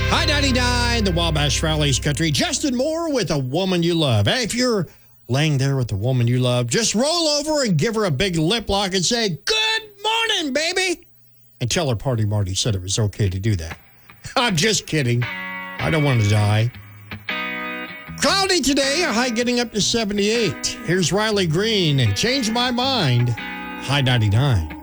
High 99, the Wabash Valley's country. Justin Moore with A Woman You Love. Hey, if you're laying there with the woman you love, just roll over and give her a big lip lock and say, "Good morning, baby." And tell her Party Marty said it was okay to do that. I'm just kidding. I don't want to die. Cloudy today, a high getting up to 78. Here's Riley Green and Change My Mind. High 99.